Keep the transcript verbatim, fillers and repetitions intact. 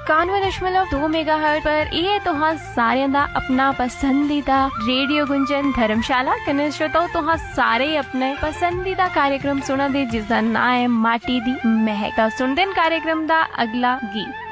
इक्यानवे दशमलव दो मेगाहर्ट्ज पर ये तुहां सारियां दा अपना पसंदीदा रेडियो गुंजन धर्मशाला कने श्रोताओ तुहां सारे अपने पसंदीदा कार्यक्रम सुना दे जिसका नाम है माटी दी महक। सुनदे न कार्यक्रम दा अगला गीत।